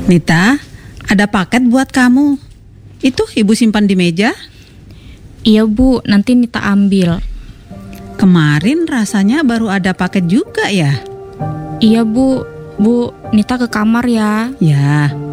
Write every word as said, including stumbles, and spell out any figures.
Nita, ada paket buat kamu. Itu ibu simpan di meja. Iya Bu, nanti Nita ambil. Kemarin rasanya baru ada paket juga ya? Iya Bu, Bu, Nita ke kamar ya. Ya.